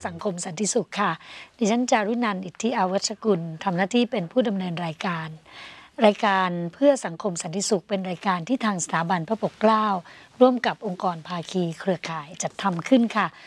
สังคมสันติสุขค่ะดิฉันจารุนันท์ อิทธิอาวัชกุลทำหน้าที่เป็นผู้ดำเนินรายการเพื่อสังคมสันติสุขเป็นรายการที่ทางสถาบันพระปกเกล้าร่วมกับองค์กรภาคีเครือข่ายจัดทำขึ้นค่ะ